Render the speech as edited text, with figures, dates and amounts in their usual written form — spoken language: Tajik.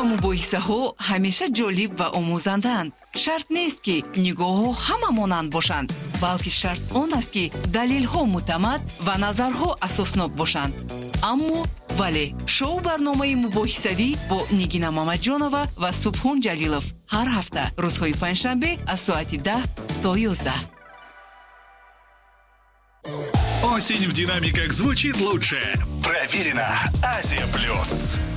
мубоҳисаҳо ҳамеша ҷолиб ва омӯзандаанд. шарт нест ки нигоҳҳо ҳама монанд бошанд, балки шарт он аст ки далелҳо муътамад ва назарҳо асоснок бошанд. аммо вале шоу барномаи мубоҳисавӣ бо Нигина Мамаҷонова ва Субҳон Ҷалилов ҳар ҳафта рӯзҳои панҷшанбе аз соати 10 то 11. Осень в динамиках звучит лучше. Проверено. Азия+.